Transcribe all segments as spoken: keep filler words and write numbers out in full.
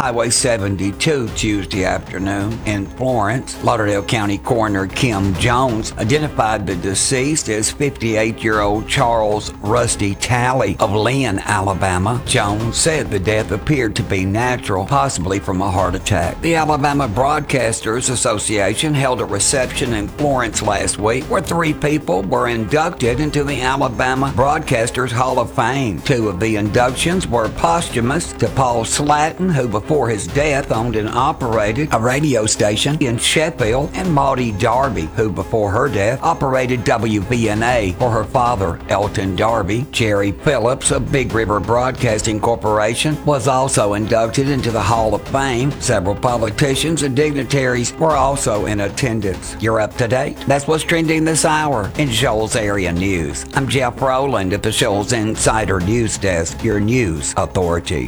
Highway seventy-two Tuesday afternoon in Florence. Lauderdale County Coroner Kim Jones identified the deceased as fifty-eight-year-old Charles Rusty Talley of Lynn, Alabama. Jones said the death appeared to be natural, possibly from a heart attack. The Alabama Broadcasters Association held a reception in Florence last week where three people were inducted into the Alabama Broadcasters Hall of Fame. Two of the inductions were posthumous to Paul Slatton, who before his death owned and operated a radio station in Sheffield, and Maudie Darby, who before her death operated W V N A for her father, Elton Darby. Jerry Phillips of Big River Broadcasting Corporation was also inducted into the Hall of Fame. Several politicians and dignitaries were also in attendance. You're up to date. That's what's trending this hour in Shoals Area News. I'm Jeff Rowland at the Shoals Insider News Desk, your news authority.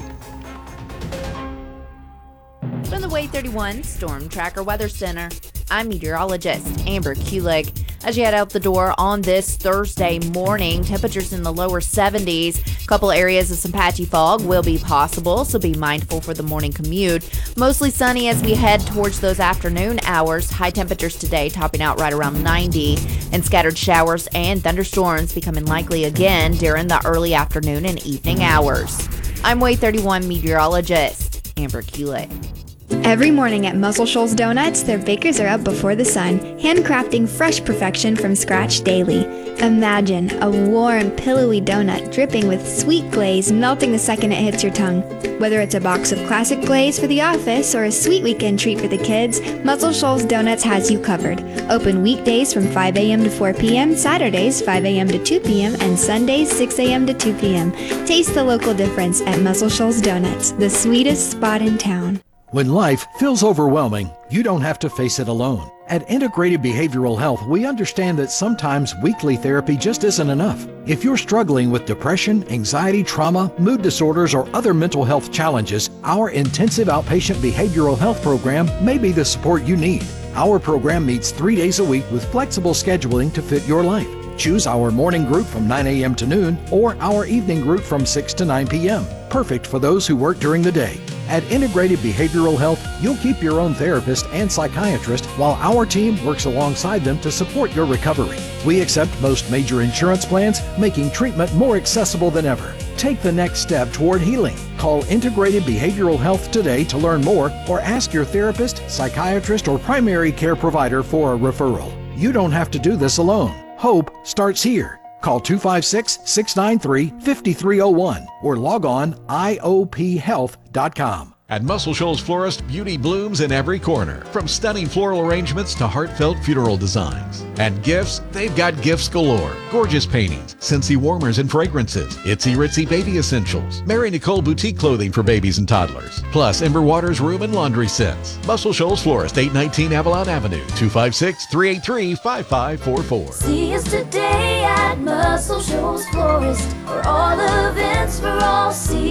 From the Wave thirty-one Storm Tracker Weather Center, I'm meteorologist Amber Kulik. As you head out the door on this Thursday morning, temperatures in the lower seventies. A couple areas of some patchy fog will be possible, so be mindful for the morning commute. Mostly sunny as we head towards those afternoon hours. High temperatures today topping out right around ninety, and scattered showers and thunderstorms becoming likely again during the early afternoon and evening hours. I'm Wave thirty-one meteorologist Amber Kulik. Every morning at Muscle Shoals Donuts, their bakers are up before the sun, handcrafting fresh perfection from scratch daily. Imagine a warm, pillowy donut dripping with sweet glaze melting the second it hits your tongue. Whether it's a box of classic glaze for the office or a sweet weekend treat for the kids, Muscle Shoals Donuts has you covered. Open weekdays from five a.m. to four p.m., Saturdays five a.m. to two p.m., and Sundays six a.m. to two p.m. Taste the local difference at Muscle Shoals Donuts, the sweetest spot in town. When life feels overwhelming, you don't have to face it alone. At Integrated Behavioral Health, we understand that sometimes weekly therapy just isn't enough. If you're struggling with depression, anxiety, trauma, mood disorders, or other mental health challenges, our intensive outpatient behavioral health program may be the support you need. Our program meets three days a week with flexible scheduling to fit your life. Choose our morning group from nine a.m. to noon or our evening group from six to nine p.m. Perfect for those who work during the day. At Integrated Behavioral Health, you'll keep your own therapist and psychiatrist while our team works alongside them to support your recovery. We accept most major insurance plans, making treatment more accessible than ever. Take the next step toward healing. Call Integrated Behavioral Health today to learn more or ask your therapist, psychiatrist, or primary care provider for a referral. You don't have to do this alone. Hope starts here. Call two five six, six nine three, five three zero one or log on I O P health dot com. At Muscle Shoals Florist, beauty blooms in every corner. From stunning floral arrangements to heartfelt funeral designs. And gifts, they've got gifts galore. Gorgeous paintings, Scentsy warmers and fragrances, Itsy Ritzy baby essentials, Mary Nicole boutique clothing for babies and toddlers, plus Ember Waters room and laundry sets. Muscle Shoals Florist, eight nineteen Avalon Avenue, two five six, three eight three, five five four four. See us today at Muscle Shoals Florist for all events for all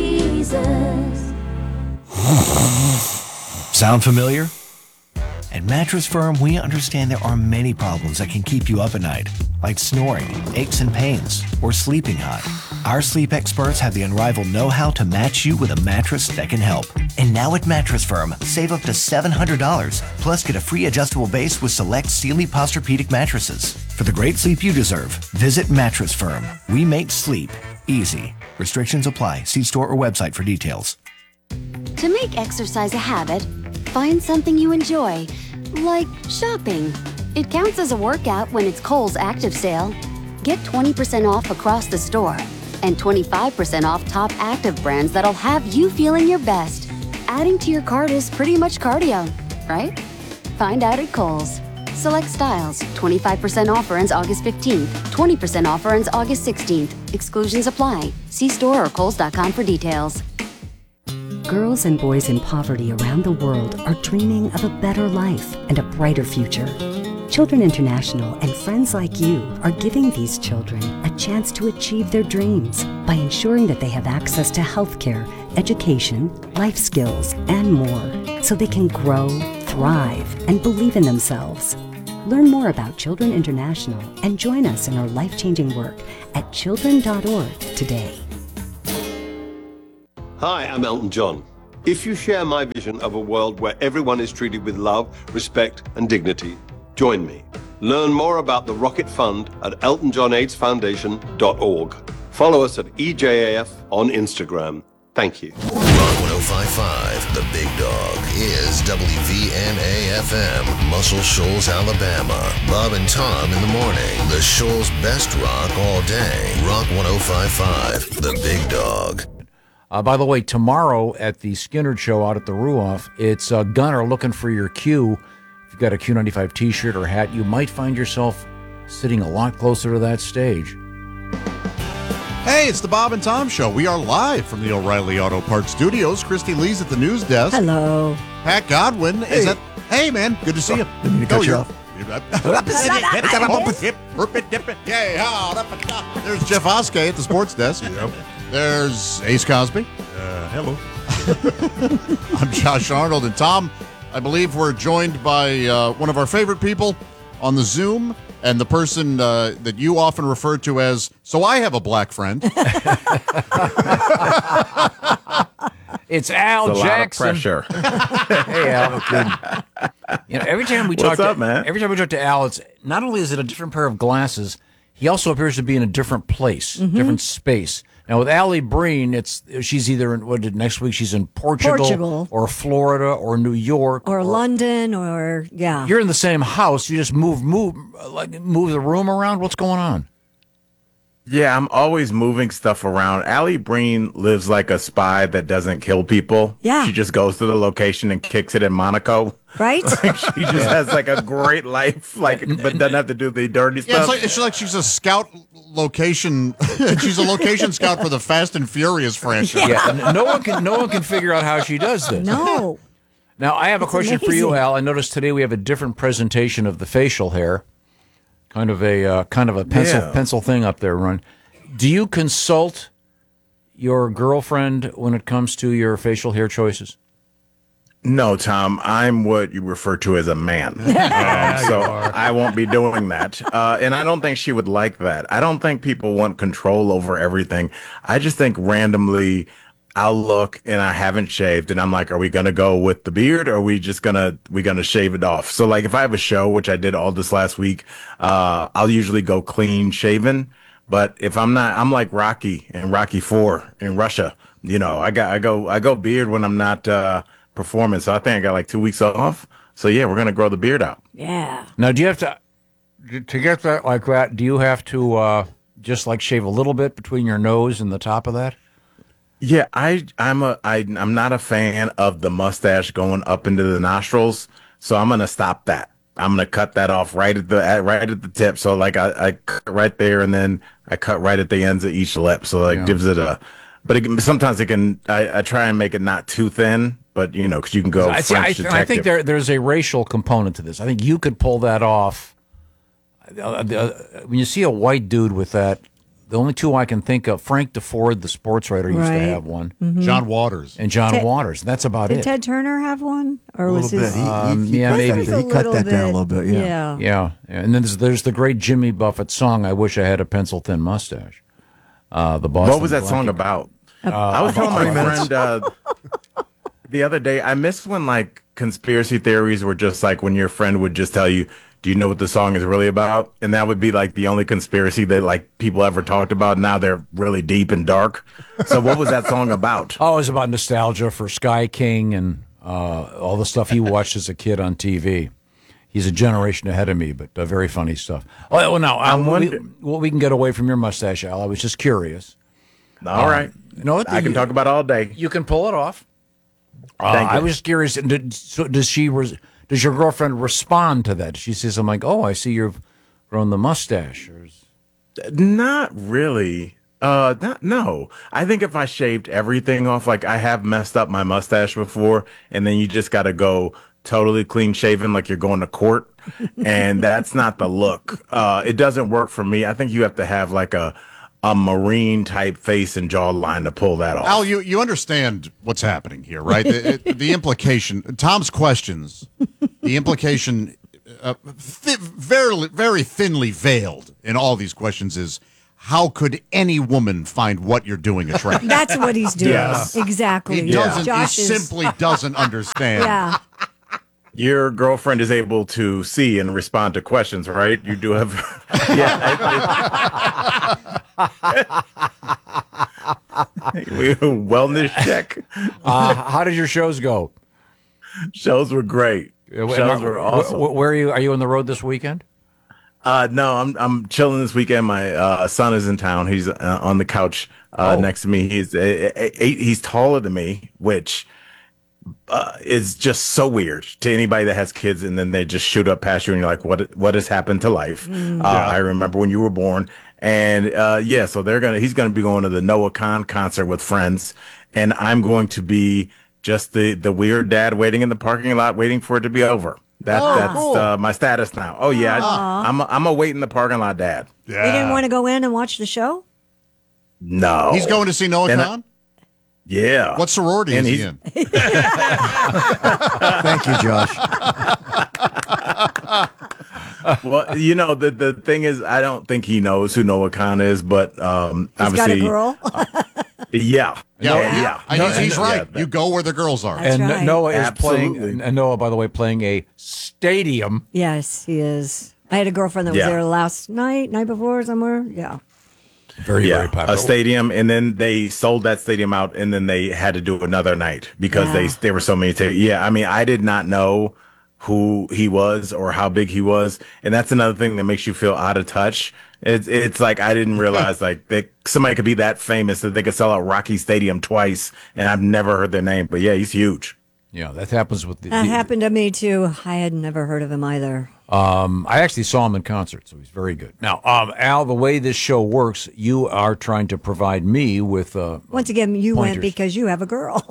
seasons. Sound familiar? At Mattress Firm, we understand there are many problems that can keep you up at night, like snoring, aches and pains, or sleeping hot. Our sleep experts have the unrivaled know-how to match you with a mattress that can help. And now at Mattress Firm, save up to seven hundred dollars, plus get a free adjustable base with select Sealy Posturepedic mattresses. For the great sleep you deserve, visit Mattress Firm. We make sleep easy. Restrictions apply. See store or website for details. To make exercise a habit, find something you enjoy, like shopping. It counts as a workout when it's Kohl's Active Sale. Get twenty percent off across the store and twenty-five percent off top active brands that'll have you feeling your best. Adding to your cart is pretty much cardio, right? Find out at Kohl's. Select styles, twenty-five percent offer ends August fifteenth, twenty percent offer ends August sixteenth. Exclusions apply. See store or kohls dot com for details. Girls and boys in poverty around the world are dreaming of a better life and a brighter future. Children International and friends like you are giving these children a chance to achieve their dreams by ensuring that they have access to healthcare, education, life skills, and more, so they can grow, thrive, and believe in themselves. Learn more about Children International and join us in our life-changing work at children dot org today. Hi, I'm Elton John. If you share my vision of a world where everyone is treated with love, respect, and dignity, join me. Learn more about the Rocket Fund at elton john aids foundation dot org. Follow us at E J A F on Instagram. Thank you. Rock one oh five point five, The Big Dog, is W V N A F M, Muscle Shoals, Alabama. Bob and Tom in the morning. The Shoals' best rock all day. Rock one oh five point five, The Big Dog. Uh, by the way, tomorrow at the Skinner Show out at the Ruoff, it's uh, Gunner looking for your Q. If you've got a Q ninety-five T-shirt or hat, you might find yourself sitting a lot closer to that stage. Hey, it's the Bob and Tom Show. We are live from the O'Reilly Auto Parts Studios. Christy Lee's at the news desk. Hello. Pat Godwin hey. is at... Hey, man. Good to see you. Didn't mean to cut you off. There's Jeff Oskey at the sports desk. Yep. There's Ace Cosby. Uh, hello. I'm Josh Arnold. And Tom, I believe we're joined by uh, one of our favorite people on the Zoom, and the person uh, that you often refer to as, so I have a black friend. It's Al it's a Jackson. Lot of pressure. Hey, Al. Good. You know, every time we What's talk up, to, man? Every time we talk to Al, it's not only is it a different pair of glasses, he also appears to be in a different place, Mm-hmm. different space. Now with Allie Breen, it's she's either in what did next week she's in Portugal, Portugal. or Florida or New York or, or London or yeah. You're in the same house. You just move move like move the room around. What's going on? Yeah, I'm always moving stuff around. Allie Breen lives like a spy that doesn't kill people. Yeah. She just goes to the location and kicks it in Monaco. Right? Like she just has like a great life, like but doesn't have to do the dirty Yeah, stuff. it's like, it's like she's a scout location. She's a location scout for the Fast and Furious franchise. Yeah, n- no one can no one can figure out how she does this. No. Now I have a It's question for you, amazing. Al. I noticed today we have a different presentation of the facial hair, kind of a uh, kind of a pencil Yeah. pencil thing up there. Run. Do you consult your girlfriend when it comes to your facial hair choices? No, Tom, I'm what you refer to as a man. Um, so I won't be doing that. Uh, and I don't think she would like that. I don't think people want control over everything. I just think randomly I'll look and I haven't shaved and I'm like, are we going to go with the beard or are we just going to, we going to shave it off? So like if I have a show, which I did all this last week, uh, I'll usually go clean shaven. But if I'm not, I'm like Rocky and Rocky Four in Russia. You know, I got, I go, I go beard when I'm not, uh, performing. So I think I got like two weeks off. So yeah, we're gonna grow the beard out. Yeah. Now, do you have to to get that like that? Do you have to uh, just like shave a little bit between your nose and the top of that? Yeah, I I'm a I I'm not a fan of the mustache going up into the nostrils. So I'm gonna stop that. I'm gonna cut that off right at the at, right at the tip. So like I, I cut right there, and then I cut right at the ends of each lip. So like Yeah. gives it a. But it, sometimes it can. I, I try and make it not too thin. But you know, because you can go I, French see, I, detective. I think there there's a racial component to this. I think you could pull that off. Uh, uh, when you see a white dude with that, the only two I can think of, Frank DeFord, the sports writer, used Right. to have one. Mhm. John Waters. And John Ted- Waters. That's about Did it. Ted Turner have one, or A was little his? bit. He- Um, he- yeah, he cut maybe. that- He cut that down a little bit, yeah. Yeah. Yeah, and then there's, there's the great Jimmy Buffett song, I Wish I Had a Pencil Thin Mustache. Uh, the Boston What was that song Blanket. about? Uh, I was telling my about twenty minutes. friend uh, the other day, I miss when like conspiracy theories were just like when your friend would just tell you, do you know what the song is really about? And that would be like the only conspiracy that like people ever talked about. Now they're really deep and dark. So what was that song about? Oh, it was about nostalgia for Sky King and uh, all the stuff he watched as a kid on T V. He's a generation ahead of me, but uh, very funny stuff. Oh, well, now, I'm um, we, wonder- well, we can get away from your mustache, Al. I was just curious. All Um, right. You know what? I can You- talk about it all day. You can pull it off. Uh, Thank you. I was curious. Did, so does she? Res, does your girlfriend respond to that? She says, "I'm like, oh, I see you've grown the mustache." Or is- Not really. Uh, not, no. I think if I shaved everything off, like I have messed up my mustache before, and then you just got to go totally clean shaven, like you're going to court, and that's not the look. Uh, it doesn't work for me. I think you have to have like a a marine type face and jawline to pull that off. Al, you, you understand what's happening here, right? the, it- the implication, Tom's questions, the implication, uh, thi- very, very thinly veiled in all these questions is, how could any woman find what you're doing attractive? That's what he's doing. Yes. Exactly. He doesn't. Josh he is- simply doesn't understand. Yeah. Your girlfriend is able to see and respond to questions, right? You do have, yeah. Wellness check. Uh, how did your shows go? Shows were great. Shows were awesome. Where, where are you? Are you on the road this weekend? Uh, no, I'm I'm chilling this weekend. My uh, son is in town. He's uh, on the couch uh, Oh. next to me. He's uh, eight. He's taller than me, which uh, is just so weird to anybody that has kids, and then they just shoot up past you, and you're like, "What? What has happened to life?" Mm. Uh, Yeah. I remember when you were born, and uh, yeah. So they're gonna. He's gonna be going to the Noah Khan concert with friends, and I'm going to be just the the weird dad waiting in the parking lot, waiting for it to be over. That Oh, that's cool. uh, my status now. Oh yeah, Aw. I, I'm a, I'm a wait in the parking lot dad. You didn't want to go in and watch the show? No, He's going to see Noah And I- Khan? Yeah. What sorority And is he he's- in? Thank you, Josh. Well, you know the the thing is, I don't think he knows who Noah Khan is, but um, He's got obviously, a girl? yeah, Yeah, yeah, yeah. yeah. He's, he's Yeah, right. that- You go where the girls are. That's and right. Noah is Absolutely. playing. And Noah, by the way, playing a stadium. Yes, he is. I had a girlfriend that was Yeah. there last night, night before, somewhere. Yeah. Very, yeah, very popular. a stadium, and then they sold that stadium out, and then they had to do another night because they Yeah. there were so many. tickets. Yeah, I mean, I did not know who he was or how big he was, and that's another thing that makes you feel out of touch. It's it's like I didn't realize like that somebody could be that famous that they could sell out Rocky Stadium twice, and I've never heard their name. But yeah, he's huge. Yeah, that happens with the. That the- happened to me, too. I had never heard of him either. Um, I actually saw him in concert, so he's very good. Now, um, Al, the way this show works, you are trying to provide me with. Uh, Once again, you went Pointers. because you have a girl.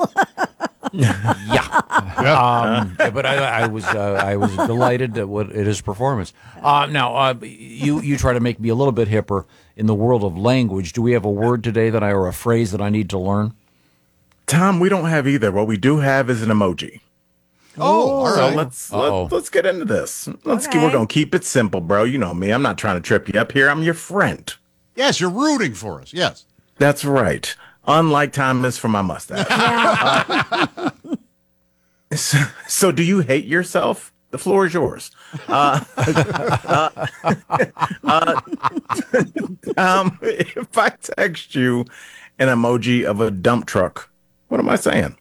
um, but I, I was uh, I was delighted at what at his performance. Uh, now, uh, you you try to make me a little bit hipper in the world of language. Do we have a word today that I or a phrase that I need to learn? Tom, we don't have either. What we do have is an emoji. Oh, all So right. let's Uh-oh. let, let's get into this. Let's keep, Okay. we're gonna keep it simple, bro. You know me. I'm not trying to trip you up here. I'm your friend. Yes, you're rooting for us. Yes. That's right. Unlike Thomas from my mustache. Uh, so, so do you hate yourself? The floor is yours. Uh, uh, uh, um, if I text you an emoji of a dump truck, what am I saying?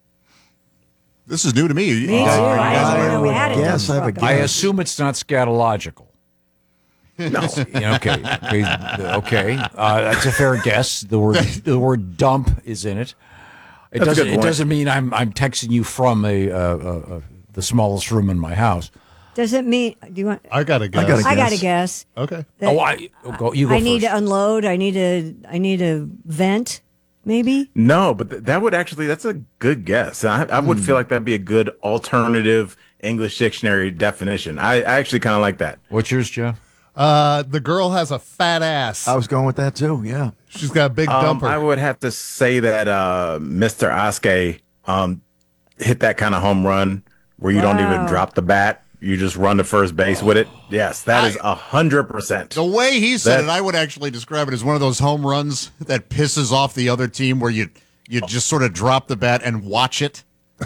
This is new to me. Me too. I didn't even know we had a Yes, dump I have a truck. I Yes. assume it's not scatological. No. Yeah, okay, okay, okay. Uh, that's a fair guess. The word the word dump is in it. It That's a doesn't. good It point. doesn't mean I'm I'm texting you from a, uh, uh, uh, the smallest room in my house. Does it mean? Do you want? I got to guess. I gotta I got to guess. guess. Okay. that Oh, I oh, go. You go I first. need to unload. I need to. I need to vent. Maybe. No, but th- that would actually, that's a good guess. I, I would feel like that'd be a good alternative English dictionary definition. I, I actually kind of like that. What's yours, Jeff? Uh, the girl has a fat ass. I was going with that too. Yeah. She's got a big Um, dumper. I would have to say that uh, Mister Aske um, hit that kind of home run where you don't even Wow. drop the bat. You just run to first base with it. Yes, that is a hundred percent. The way he said That- it, I would actually describe it as one of those home runs that pisses off the other team where you you just sort of drop the bat and watch it.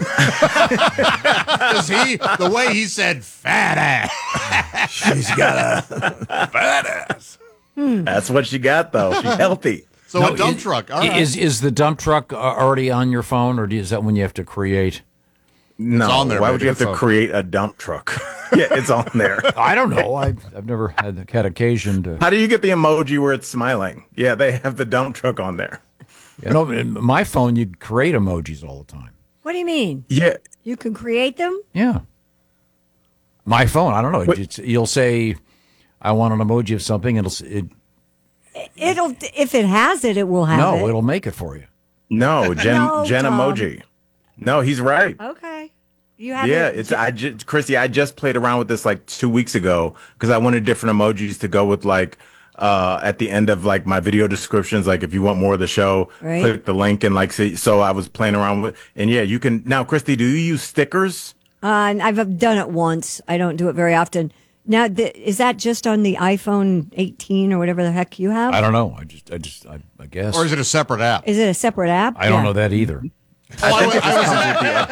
Because he, the way he said fat ass. She's got a Fat ass. That's what she got, though. She's healthy. So No, a dump is- truck. All right. Is is the dump truck uh, already on your phone, or is that when you have to create? No, on there, why would maybe. you have to It's on- create a dump truck? Yeah, it's on there. I don't know. I, I've never had had occasion to. How do you get the emoji where it's smiling? Yeah, they have the dump truck on there. You know, in my phone, you create emojis all the time. What do you mean? Yeah, You can create them? Yeah. My phone, I don't know. What- It's, you'll say, "I want an emoji of something." It'll s- it, It'll. If it has it, it will have no, it. it'll make it for you. no, Gen No, Gen Tom. emoji. No, he's right. Okay. You have Yeah, it. it's I just Chrissy, I just played around with this like two weeks ago because I wanted different emojis to go with like uh at the end of like my video descriptions. Like if you want more of the show, Right. click the link and like see. So I was playing around with, and yeah, you can now. Christy, do you use stickers? Uh, and I've done it once. I don't do it very often. Now, th- is that just on the iPhone eighteen or whatever the heck you have? I don't know. I just, I just, I, I guess. Or is it a separate app? Is it a separate app? I don't Yeah. know that either. I think it just comes with the